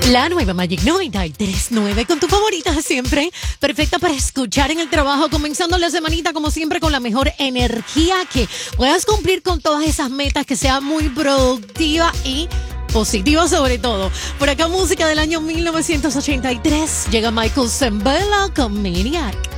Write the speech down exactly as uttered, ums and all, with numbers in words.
La nueva Magic noventa y tres punto nueve con tu favorita de siempre. Perfecta para escuchar en el trabajo, comenzando la semanita como siempre con la mejor energía, que puedas cumplir con todas esas metas, que sea muy productiva y positiva sobre todo. Por acá música del año mil novecientos ochenta y tres. Llega Michael Zembella con Maniac.